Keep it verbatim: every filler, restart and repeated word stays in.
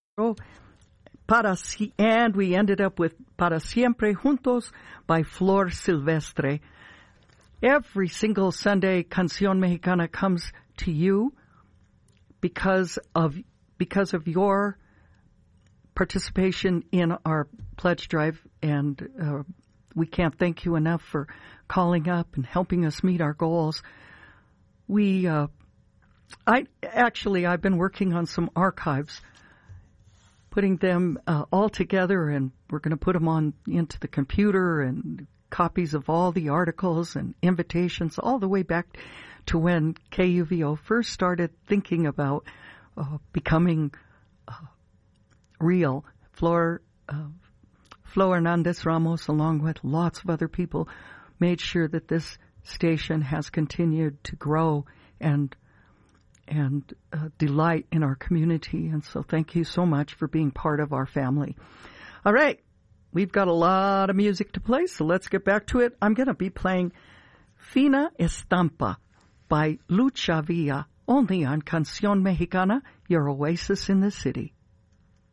Para si- and we ended up with Para Siempre Juntos by Flor Silvestre. Every single Sunday, Canción Mexicana comes to you because of because of your participation in our pledge drive, and uh, we can't thank you enough for calling up and helping us meet our goals. We, uh, I actually, I've been working on some archives, putting them uh, all together, and we're going to put them on into the computer, and copies of all the articles and invitations all the way back to when K U V O first started thinking about uh, becoming uh, real. Flor, uh, Flo Hernandez Ramos, along with lots of other people, made sure that this station has continued to grow and and uh, delight in our community. And so thank you so much for being part of our family. All right. We've got a lot of music to play, so let's get back to it. I'm going to be playing Fina Estampa by Lucha Villa, only on Canción Mexicana, your oasis in the city.